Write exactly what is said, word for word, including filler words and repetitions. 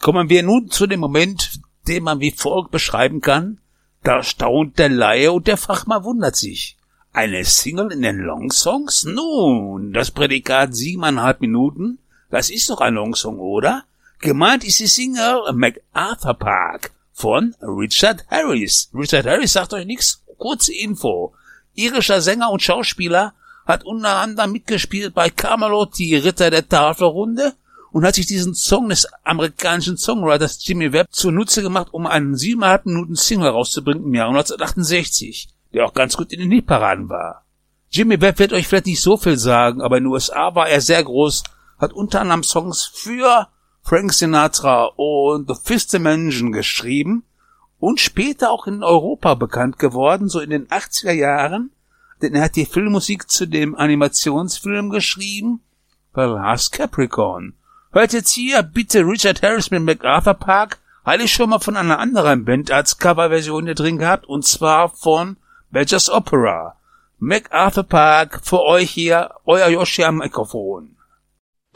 Kommen wir nun zu dem Moment, den man wie folgt beschreiben kann. Da staunt der Laie und der Fachmann wundert sich. Eine Single in den Longsongs? Nun, das Prädikat siebeneinhalb Minuten, das ist doch ein Longsong, oder? Gemeint ist die Single MacArthur Park von Richard Harris. Richard Harris sagt euch nichts? Kurze Info. Irischer Sänger und Schauspieler, hat unter anderem mitgespielt bei Camelot, die Ritter der Tafelrunde, und hat sich diesen Song des amerikanischen Songwriters Jimmy Webb zunutze gemacht, um einen siebeneinhalb Minuten Single rauszubringen im Jahr neunzehnhundertachtundsechzig, der auch ganz gut in den Hitparaden war. Jimmy Webb wird euch vielleicht nicht so viel sagen, aber in den U S A war er sehr groß, hat unter anderem Songs für Frank Sinatra und The Fifth Dimension geschrieben und später auch in Europa bekannt geworden, so in den achtziger Jahren, denn er hat die Filmmusik zu dem Animationsfilm geschrieben, The Last Capricorn. Hört jetzt hier bitte Richard Harris mit MacArthur Park, hatte ich schon mal von einer anderen Band als Coverversion hier drin gehabt, und zwar von Badger's Opera. MacArthur Park für euch hier, euer Yoshi am Mikrofon.